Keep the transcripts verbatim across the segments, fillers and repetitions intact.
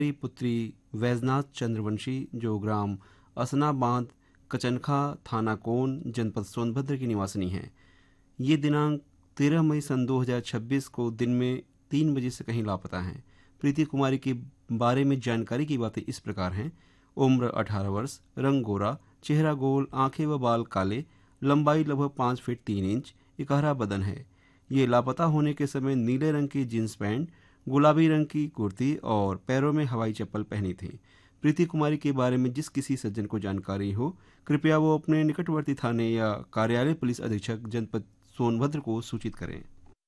की पुत्री वैजनाथ चंद्रवंशी जो ग्राम असना बांध कचनखा थाना कोन जनपद सोनभद्र की निवासिनी हैं। ये दिनांक तेरह मई सन दो हज़ार छब्बीस को दिन में तीन बजे से कहीं लापता हैं। प्रीति कुमारी के बारे में जानकारी की बातें इस प्रकार हैं। उम्र अठारह वर्ष, रंग गोरा, चेहरा गोल, आंखें व बाल काले, लंबाई लगभग पाँच फीट तीन इंच, इकहरा बदन है। ये लापता होने के समय नीले रंग की जींस पैंट, गुलाबी रंग की कुर्ती और पैरों में हवाई चप्पल पहनी थी। प्रीति कुमारी के बारे में जिस किसी सज्जन को जानकारी हो, कृपया वो अपने निकटवर्ती थाने या कार्यालय पुलिस अधीक्षक जनपद सोनभद्र को सूचित करें।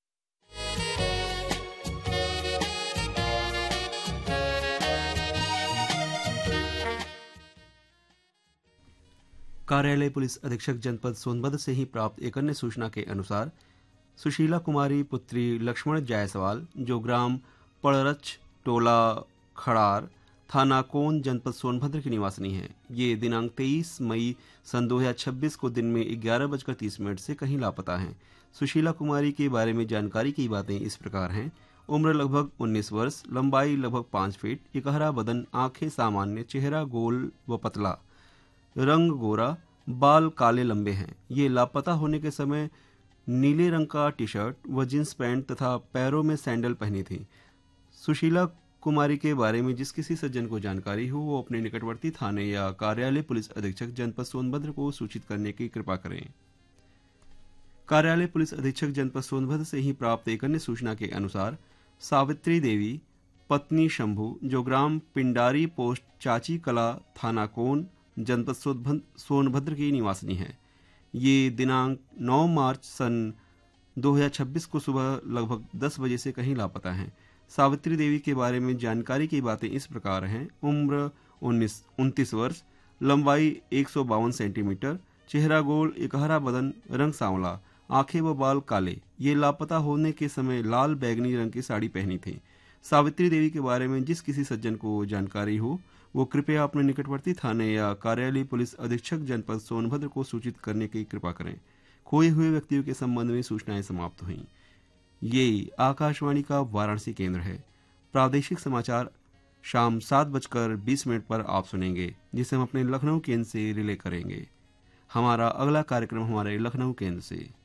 कार्यालय पुलिस अधीक्षक जनपद सोनभद्र से ही प्राप्त एक अन्य सूचना के अनुसार सुशीला कुमारी पुत्री लक्ष्मण जायसवाल जो ग्राम पड़रच टोला खड़ार थाना कोन जनपद सोनभद्र की निवासिनी है। ये दिनांक तेईस मई सन दो हज़ार छब्बीस को दिन में ग्यारह बजकर तीस मिनट से कहीं लापता हैं। सुशीला कुमारी के बारे में जानकारी की बातें इस प्रकार हैं। उम्र लगभग उन्नीस वर्ष, लंबाई लगभग पाँच फीट, इकहरा बदन, आंखें सामान्य, चेहरा गोल व पतला, रंग गोरा, बाल काले लंबे हैं। ये लापता होने के समय नीले रंग का टी शर्ट व जींस पैंट तथा पैरों में सैंडल पहनी थी। सुशीला कुमारी के बारे में जिस किसी सज्जन को जानकारी हो वो अपने निकटवर्ती थाने या कार्यालय पुलिस अधीक्षक जनपद सोनभद्र को सूचित करने की कृपा करें। कार्यालय पुलिस अधीक्षक जनपद सोनभद्र से ही प्राप्त एक अन्य सूचना के अनुसार सावित्री देवी पत्नी शंभू जो ग्राम पिंडारी पोस्ट चाची कला थाना कोन जनपद सोनभद्र की निवासिनी है। ये दिनांक नौ मार्च सन दो हज़ार छब्बीस को सुबह लगभग दस बजे से कहीं लापता हैं। सावित्री देवी के बारे में जानकारी की बातें इस प्रकार हैं। उम्र उन्नीस उनतीस वर्ष, लंबाई एक सौ बावन सेंटीमीटर, चेहरा गोल, इकहरा बदन, रंग सांवला, आंखें व बाल काले। ये लापता होने के समय लाल बैगनी रंग की साड़ी पहनी थी। सावित्री देवी के बारे में जिस किसी सज्जन को जानकारी हो वो कृपया अपने निकटवर्ती थाने या कार्यालय पुलिस अधीक्षक जनपद सोनभद्र को सूचित करने की कृपा करें। खोए हुए व्यक्तियों के संबंध में सूचनाएं समाप्त हुईं। ये आकाशवाणी का वाराणसी केंद्र है। प्रादेशिक समाचार शाम सात बजकर बीस मिनट पर आप सुनेंगे, जिसे हम अपने लखनऊ केंद्र से रिले करेंगे। हमारा अगला कार्यक्रम हमारे लखनऊ केंद्र से।